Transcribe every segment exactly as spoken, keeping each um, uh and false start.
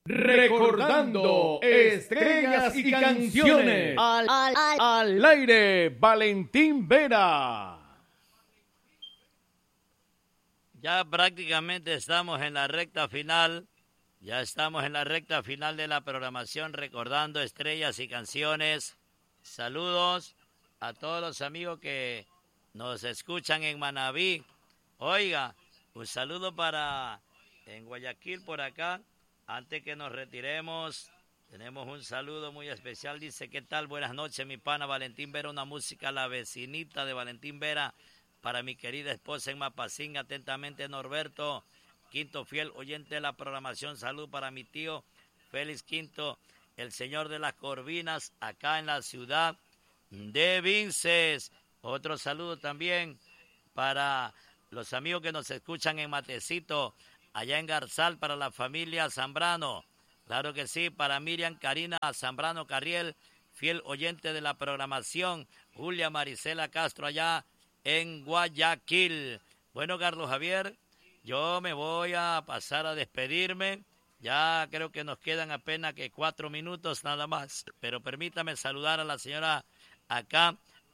Recordando estrellas y canciones. Al, al, al, al aire, Valentín Vera. Ya prácticamente estamos en la recta final. Ya estamos en la recta final de la programación Recordando estrellas y canciones. Saludos a todos los amigos que nos escuchan en Manabí. Oiga, un saludo para en Guayaquil por acá. Antes que nos retiremos, tenemos un saludo muy especial. Dice, ¿qué tal? Buenas noches, mi pana Valentín Vera. Una música, la vecinita de Valentín Vera, para mi querida esposa en Mapacín. Atentamente, Norberto Quinto, fiel oyente de la programación. Salud para mi tío Félix Quinto, el señor de las Corvinas, acá en la ciudad de Vinces. Otro saludo también para los amigos que nos escuchan en Matecito, allá en Garzal, para la familia Zambrano. Claro que sí, para Miriam Karina Zambrano Carriel, fiel oyente de la programación. Julia Marisela Castro, allá en Guayaquil. Bueno, Carlos Javier, yo me voy a pasar a despedirme. Ya creo que nos quedan apenas que cuatro minutos nada más. Pero permítame saludar a la señora acá,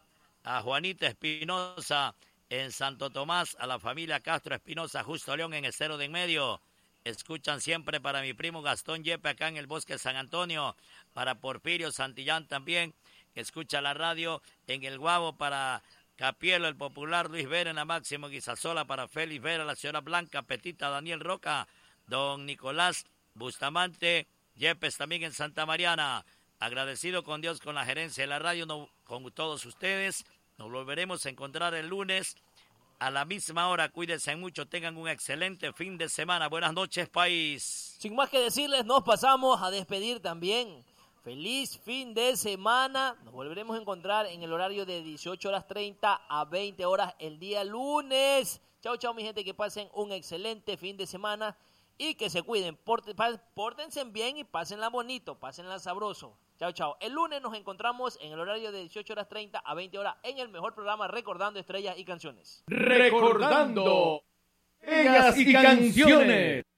a Juanita Espinosa en Santo Tomás, a la familia Castro Espinosa, Justo León en Estero de en Medio. Escuchan siempre para mi primo Gastón Yepe acá en el Bosque San Antonio, para Porfirio Santillán también, que escucha la radio en el Guabo, para Capielo, el popular Luis Vera en la Máximo Guisasola, para Félix Vera, la señora Blanca Petita, Daniel Roca, don Nicolás Bustamante, Yepes también en Santa Mariana. Agradecido con Dios, con la gerencia de la radio, no, con todos ustedes. Nos volveremos a encontrar el lunes a la misma hora. Cuídense mucho, tengan un excelente fin de semana. Buenas noches, país. Sin más que decirles, nos pasamos a despedir también. Feliz fin de semana. Nos volveremos a encontrar en el horario de dieciocho horas treinta a veinte horas el día lunes. Chao, chao, mi gente, que pasen un excelente fin de semana y que se cuiden. Pórtense bien y pásenla bonito, pásenla sabroso. Chao, chao. El lunes nos encontramos en el horario de dieciocho horas treinta a veinte horas en el mejor programa Recordando estrellas y canciones. Recordando estrellas y canciones.